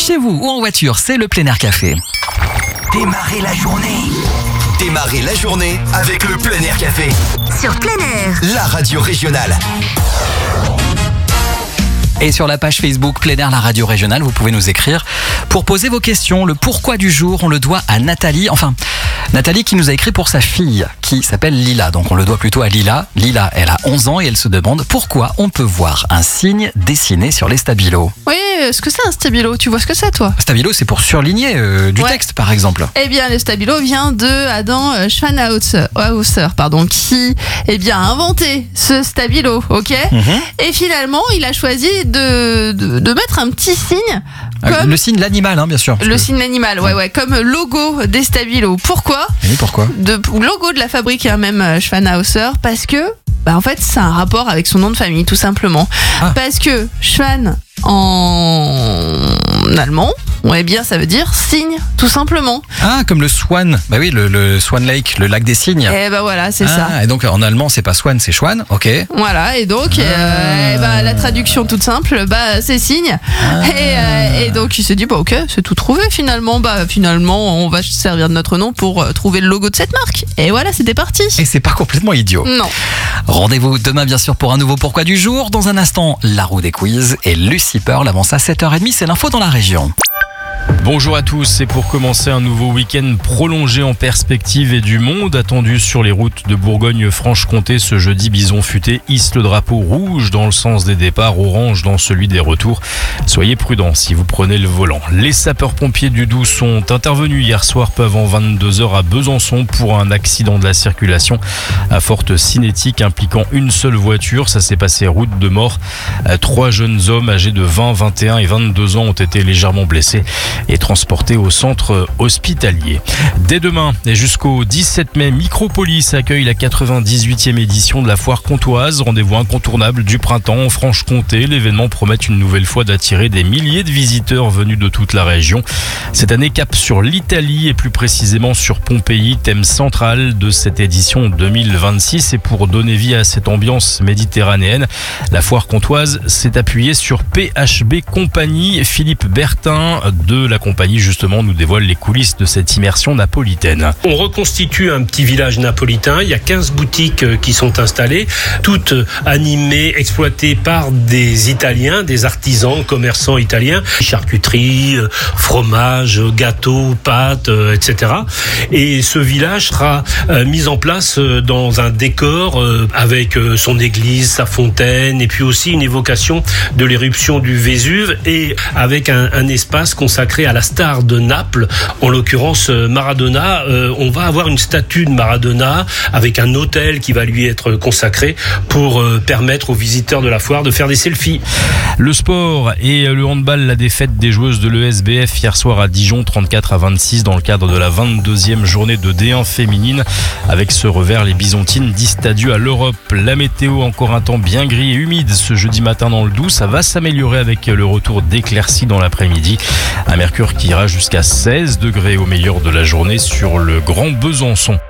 chez vous ou en voiture, c'est le Plein Air Café. Démarrez la journée. Démarrez la journée avec le Plein Air Café. Sur Plein Air. La radio régionale. Et sur la page Facebook Plein Air, la radio régionale, vous pouvez nous écrire pour poser vos questions. Le pourquoi du jour, on le doit à Nathalie. Enfin, Nathalie qui nous a écrit pour sa fille qui s'appelle Lila. Donc on le doit plutôt à Lila. Lila, elle a 11 ans et elle se demande pourquoi on peut voir un signe dessiné sur les stabilos. Oui, ce que c'est un stabilo, tu vois ce que c'est toi? Stabilo, c'est pour surligner du texte par exemple. Eh bien, le stabilo vient de Adam Schwanhauser, qui a inventé ce stabilo, ok? Et finalement, il a choisi de mettre un petit signe. Comme le signe de l'animal, bien sûr. Le signe de l'animal, ouais, comme logo des stabilos. Pourquoi? Oui, pourquoi? Logo de la fabrique, même Schwanhauser, parce que, en fait, c'est un rapport avec son nom de famille, tout simplement. Parce que Schwan, en allemand, ça veut dire cygne, tout simplement. Ah, comme le Swan. Bah oui, le Swan Lake, le lac des cygnes. Et voilà, c'est ça. Et donc en allemand, c'est pas Swan, c'est Schwan, ok. Voilà, et donc la traduction toute simple, c'est cygne. Et donc il s'est dit, ok, c'est tout trouvé finalement. Finalement, on va se servir de notre nom pour trouver le logo de cette marque. Et voilà, c'était parti. Et c'est pas complètement idiot. Non. Rendez-vous demain, bien sûr, pour un nouveau Pourquoi du jour. Dans un instant, la roue des quiz et Lucy Pearl. Avant ça, 7h30, c'est l'info dans la région. Bonjour à tous, et pour commencer un nouveau week-end prolongé en perspective et du monde attendu sur les routes de Bourgogne-Franche-Comté ce jeudi. Bison Futé hisse le drapeau rouge dans le sens des départs, orange dans celui des retours. Soyez prudents si vous prenez le volant. Les sapeurs-pompiers du Doubs sont intervenus hier soir peu avant 22h à Besançon pour un accident de la circulation à forte cinétique impliquant une seule voiture. Ça s'est passé route de Mort. 3 jeunes hommes âgés de 20, 21 et 22 ans ont été légèrement blessés et transportés au centre hospitalier. Dès demain et jusqu'au 17 mai, Micropolis accueille la 98e édition de la foire comtoise. Rendez-vous incontournable du printemps en Franche-Comté. L'événement promet une nouvelle fois d'attirer des milliers de visiteurs venus de toute la région. Cette année, cap sur l'Italie et plus précisément sur Pompéi, thème central de cette édition 2026. Et pour donner vie à cette ambiance méditerranéenne, la foire comtoise s'est appuyée sur PHB Compagnie. Philippe Bertin de la compagnie justement nous dévoile les coulisses de cette immersion napolitaine. On reconstitue un petit village napolitain, il y a 15 boutiques qui sont installées, toutes animées, exploitées par des Italiens, des artisans, commerçants italiens, charcuterie, fromage, gâteaux, pâtes, etc. Et ce village sera mis en place dans un décor avec son église, sa fontaine et puis aussi une évocation de l'éruption du Vésuve et avec un espace consacré à la star de Naples, en l'occurrence Maradona. On va avoir une statue de Maradona avec un hôtel qui va lui être consacré pour permettre aux visiteurs de la foire de faire des selfies. Le sport et le handball, la défaite des joueuses de l'ESBF hier soir à Dijon, 34-26 dans le cadre de la 22e journée de D1 féminine. Avec ce revers, les Bisontines disent adieu à l'Europe. La météo, encore un temps bien gris et humide ce jeudi matin dans le Doubs. Ça va s'améliorer avec le retour d'éclaircies dans l'après-midi. Un mercure qui ira jusqu'à 16 degrés au meilleur de la journée sur le Grand Besançon.